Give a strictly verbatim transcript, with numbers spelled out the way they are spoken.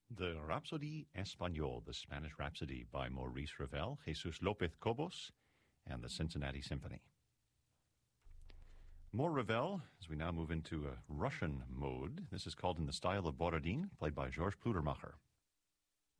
The Rhapsody Español, the Spanish Rhapsody by Maurice Ravel, Jesus López Cobos, and the Cincinnati Symphony. More Ravel, as we now move into a Russian mode. This is called In the Style of Borodin, played by Georges Pludermacher.